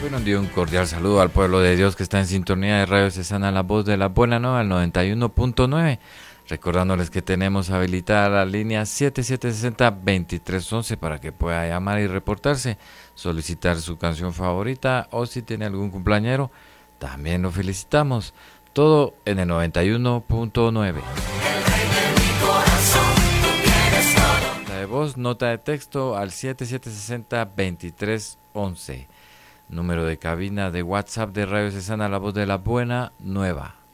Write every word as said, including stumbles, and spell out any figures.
Bueno, envío un cordial saludo al pueblo de Dios que está en sintonía de Radio Cesana, la voz de la buena nueva, al noventa y uno punto nueve. Recordándoles que tenemos habilitada la línea siete siete seis cero, dos tres uno uno para que pueda llamar y reportarse, solicitar su canción favorita o si tiene algún cumpleañero, también lo felicitamos. Todo en el noventa y uno punto nueve. Nota de voz, nota de texto al siete siete seis cero, dos tres uno uno. Número de cabina de WhatsApp de Radio Cesana, la voz de la buena nueva.